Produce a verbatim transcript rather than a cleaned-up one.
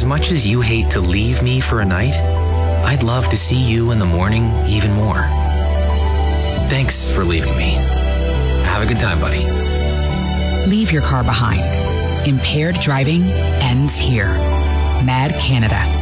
as much as you hate to leave me for a night, I'd love to see you in the morning even more. Thanks for leaving me. Have a good time, buddy. Leave your car behind. Impaired driving ends here. Mad Canada.